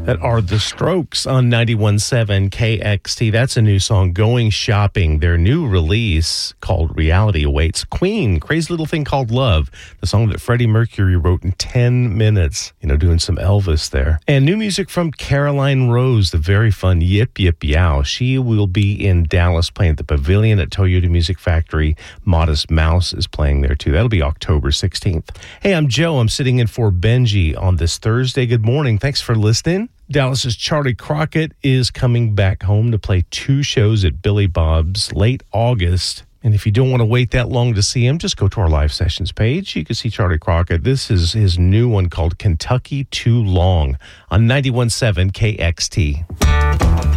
That are The Strokes on 91.7 KXT. That's a new song, Going Shopping. Their new release called Reality awaits. Queen, Crazy Little Thing Called Love, the song that Freddie Mercury wrote in 10 minutes. Doing some Elvis there. And new music from Caroline Rose, the very fun Yip Yip Yow. She will be in Dallas playing at the Pavilion at Toyota Music Factory. Modest Mouse is playing there too. That'll be October 16th. Hey, I'm Joe. I'm sitting in for Benji on this Thursday. Good morning. Thanks for listening. Dallas's Charlie Crockett is coming back home to play 2 shows at Billy Bob's late August. And if you don't want to wait that long to see him, just go to our live sessions page. You can see Charlie Crockett. This is his new one called Kentucky Too Long on 91.7 KXT.